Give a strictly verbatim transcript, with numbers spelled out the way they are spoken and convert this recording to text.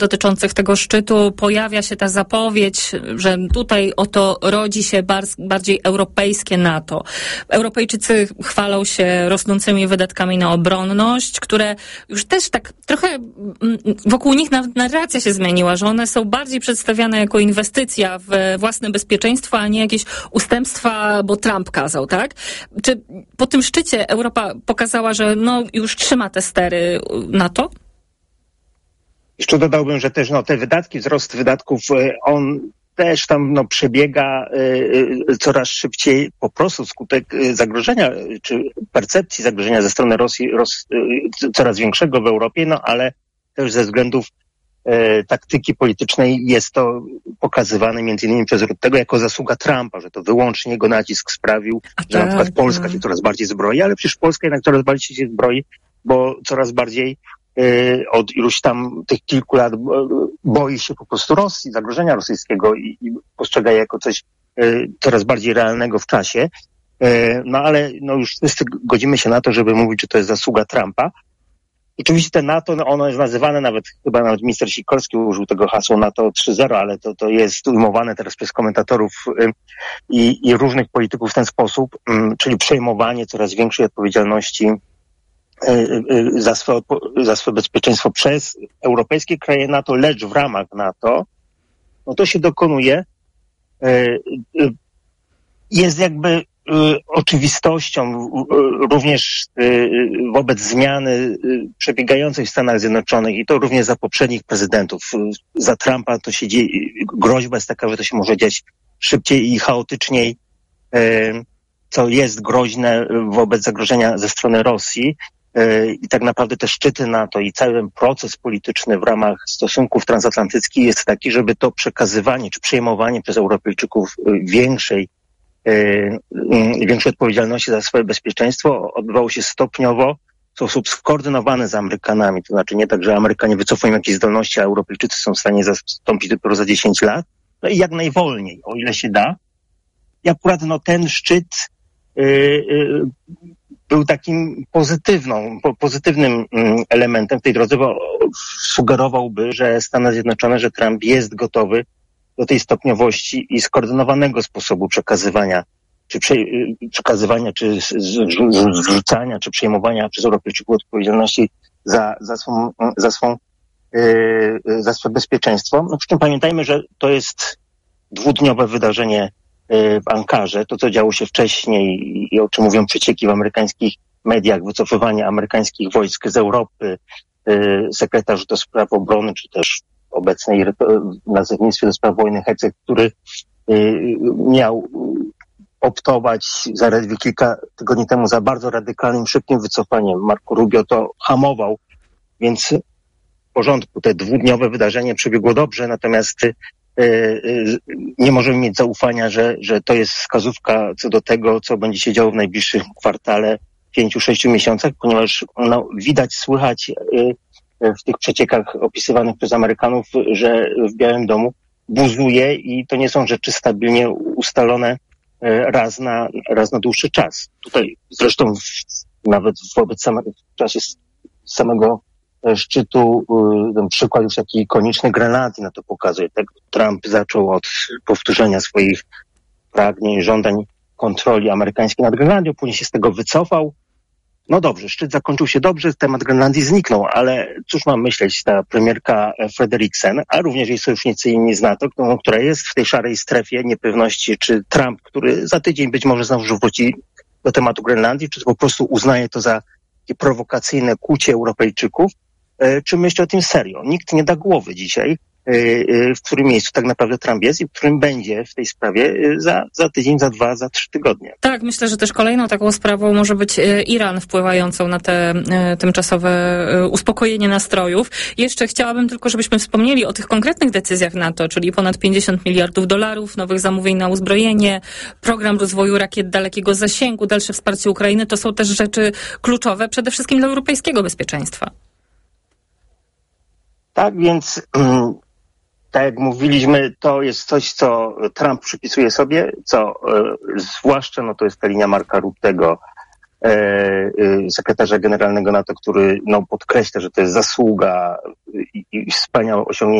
dotyczących tego szczytu pojawia się ta zapowiedź, że tutaj oto rodzi się bar- bardziej europejskie NATO. Europejczycy chwalą się rosnącymi wydatkami na obronność, które już też tak trochę wokół nich nawet narracja się zmieniła, że one są bardziej przedstawiane jako inwestycja w własne bezpieczeństwo, a nie jakieś ustępstwa, bo Trump kazał, tak? Czy po tym szczycie Europa pokazała, że no już trzyma te stery NATO? Jeszcze dodałbym, że też no, te wydatki, wzrost wydatków, on też tam no, przebiega y, coraz szybciej po prostu wskutek zagrożenia, czy percepcji zagrożenia ze strony Rosji Ros, y, coraz większego w Europie, no ale też ze względów y, taktyki politycznej jest to pokazywane między innymi przez tego jako zasługa Trumpa, że to wyłącznie jego nacisk sprawił, A że tak, na przykład Polska tak. się coraz bardziej zbroi, ale przecież Polska jednak coraz bardziej się zbroi, bo coraz bardziej od iluś tam tych kilku lat boi się po prostu Rosji, zagrożenia rosyjskiego i, i postrzega je jako coś coraz bardziej realnego w czasie. No ale no już wszyscy godzimy się na to, żeby mówić, że to jest zasługa Trumpa. Oczywiście te NATO, no ono jest nazywane nawet, chyba nawet minister Sikorski użył tego hasła NATO trzy zero, ale to, to jest ujmowane teraz przez komentatorów i, i różnych polityków w ten sposób, czyli przejmowanie coraz większej odpowiedzialności za swoje, za swoje bezpieczeństwo przez europejskie kraje NATO, lecz w ramach NATO, no to się dokonuje, jest jakby oczywistością również wobec zmiany przebiegającej w Stanach Zjednoczonych i to również za poprzednich prezydentów. Za Trumpa to się dzieje, groźba jest taka, że to się może dziać szybciej i chaotyczniej, co jest groźne wobec zagrożenia ze strony Rosji. I tak naprawdę te szczyty NATO i cały ten proces polityczny w ramach stosunków transatlantyckich jest taki, żeby to przekazywanie czy przejmowanie przez Europejczyków większej, większej odpowiedzialności za swoje bezpieczeństwo odbywało się stopniowo, w sposób skoordynowany z Amerykanami. To znaczy nie tak, że Amerykanie wycofują jakieś zdolności, a Europejczycy są w stanie zastąpić dopiero za dziesięć lat. No i jak najwolniej, o ile się da. I akurat no, ten szczyt yy, yy, był takim pozytywną, pozytywnym elementem w tej drodze, bo sugerowałby, że Stany Zjednoczone, że Trump jest gotowy do tej stopniowości i skoordynowanego sposobu przekazywania, czy prze, przekazywania, czy zrzucania, czy przejmowania przez Europejczyków odpowiedzialności za, za swą, za swą, yy, za swoje bezpieczeństwo. No, przy czym pamiętajmy, że to jest dwudniowe wydarzenie w Ankarze, to co działo się wcześniej i o czym mówią przecieki w amerykańskich mediach, wycofywanie amerykańskich wojsk z Europy, sekretarz do spraw obrony, czy też obecnej w nazewnictwie do spraw wojny Hecek, który miał optować zaledwie kilka tygodni temu za bardzo radykalnym, szybkim wycofaniem. Marco Rubio to hamował, więc w porządku. Te dwudniowe wydarzenie przebiegło dobrze, natomiast nie możemy mieć zaufania, że, że to jest wskazówka co do tego, co będzie się działo w najbliższym kwartale, pięciu, sześciu miesiącach, ponieważ no, widać, słychać w tych przeciekach opisywanych przez Amerykanów, że w Białym Domu buzuje i to nie są rzeczy stabilnie ustalone raz na, raz na dłuższy czas. Tutaj zresztą w, nawet wobec samego, w czasie samego szczytu ten przykład już taki ikoniczny Grenlandii na to pokazuje. Tak Trump zaczął od powtórzenia swoich pragnień, żądań kontroli amerykańskiej nad Grenlandią, później się z tego wycofał. No dobrze, szczyt zakończył się dobrze, temat Grenlandii zniknął, ale cóż mam myśleć, ta premierka Frederiksen, a również jej sojusznicy inni z NATO, która jest w tej szarej strefie niepewności, czy Trump, który za tydzień być może znowu wróci do tematu Grenlandii, czy po prostu uznaje to za takie prowokacyjne kłucie Europejczyków, czy myśli o tym serio. Nikt nie da głowy dzisiaj, w którym miejscu tak naprawdę Trump jest i w którym będzie w tej sprawie za, za tydzień, za dwa, za trzy tygodnie. Tak, myślę, że też kolejną taką sprawą może być Iran, wpływającą na te tymczasowe uspokojenie nastrojów. Jeszcze chciałabym tylko, żebyśmy wspomnieli o tych konkretnych decyzjach NATO, czyli ponad pięćdziesiąt miliardów dolarów, nowych zamówień na uzbrojenie, program rozwoju rakiet dalekiego zasięgu, dalsze wsparcie Ukrainy. To są też rzeczy kluczowe przede wszystkim dla europejskiego bezpieczeństwa. Tak, więc tak jak mówiliśmy, to jest coś, co Trump przypisuje sobie, co e, zwłaszcza no to jest ta linia Marka Ruttego, sekretarza generalnego NATO, który no, podkreśla, że to jest zasługa i, i wspaniałe osiągnięcie